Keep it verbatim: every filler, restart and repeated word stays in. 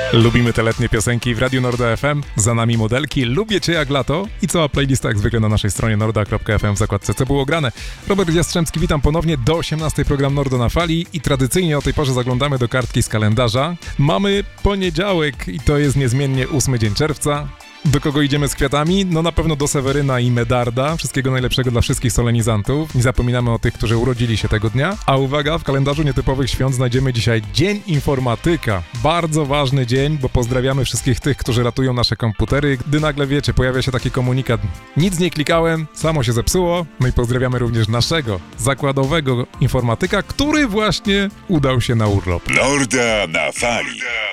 Lubimy te letnie piosenki w Radiu Norda F M. Za nami modelki. Lubię Cię jak lato. I cała playlista jak zwykle na naszej stronie norda kropka f m w zakładce Co było grane. Robert Jastrzębski, witam ponownie. Do osiemnastej program Nordo na fali i tradycyjnie o tej porze zaglądamy do kartki z kalendarza. Mamy poniedziałek i to jest niezmiennie ósmy dzień czerwca. Do kogo idziemy z kwiatami? No na pewno do Seweryna i Medarda. Wszystkiego najlepszego dla wszystkich solenizantów. Nie zapominamy o tych, którzy urodzili się tego dnia. A uwaga, w kalendarzu nietypowych świąt znajdziemy dzisiaj Dzień Informatyka. Bardzo ważny dzień, bo pozdrawiamy wszystkich tych, którzy ratują nasze komputery. Gdy nagle, wiecie, pojawia się taki komunikat: nic nie klikałem, samo się zepsuło. No i pozdrawiamy również naszego zakładowego informatyka, który właśnie udał się na urlop. Norda na fali.